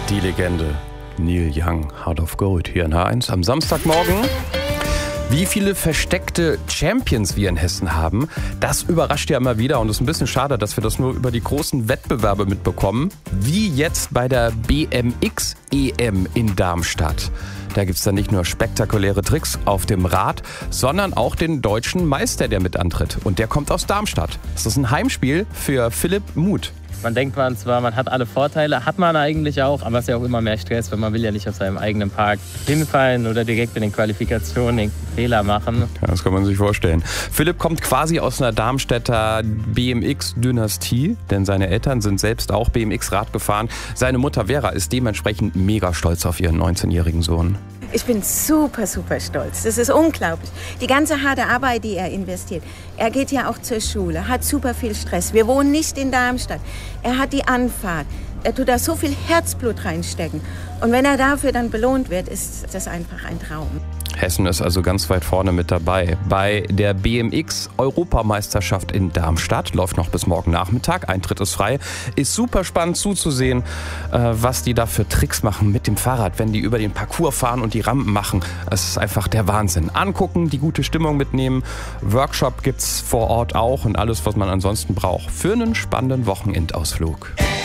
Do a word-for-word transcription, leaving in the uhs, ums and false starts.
Die Legende Neil Young, Heart of Gold, hier in H eins am Samstagmorgen. Wie viele versteckte Champions wir in Hessen haben, das überrascht ja immer wieder und es ist ein bisschen schade, dass wir das nur über die großen Wettbewerbe mitbekommen, wie jetzt bei der B M X E M in Darmstadt. Da gibt es dann nicht nur spektakuläre Tricks auf dem Rad, sondern auch den deutschen Meister, der mit antritt. Und der kommt aus Darmstadt. Das ist ein Heimspiel für Philipp Muth. Man denkt man zwar, man hat alle Vorteile, hat man eigentlich auch, aber es ist ja auch immer mehr Stress, weil man will ja nicht auf seinem eigenen Park hinfallen oder direkt in den Qualifikationen den Fehler machen. Ja, das kann man sich vorstellen. Philipp kommt quasi aus einer Darmstädter B M X-Dynastie, denn seine Eltern sind selbst auch B M X-Rad gefahren. Seine Mutter Vera ist dementsprechend mega stolz auf ihren neunzehnjährigen Sohn. Ich bin super, super stolz. Das ist unglaublich. Die ganze harte Arbeit, die er investiert. Er geht ja auch zur Schule, hat super viel Stress. Wir wohnen nicht in Darmstadt. Er hat die Anfahrt. Er tut da so viel Herzblut reinstecken. Und wenn er dafür dann belohnt wird, ist das einfach ein Traum. Hessen ist also ganz weit vorne mit dabei. Bei der B M X-Europameisterschaft in Darmstadt läuft noch bis morgen Nachmittag. Eintritt ist frei. Ist super spannend zuzusehen, was die da für Tricks machen mit dem Fahrrad, wenn die über den Parcours fahren und die Rampen machen. Es ist einfach der Wahnsinn. Angucken, die gute Stimmung mitnehmen. Workshop gibt's vor Ort auch und alles, was man ansonsten braucht für einen spannenden Wochenendausflug.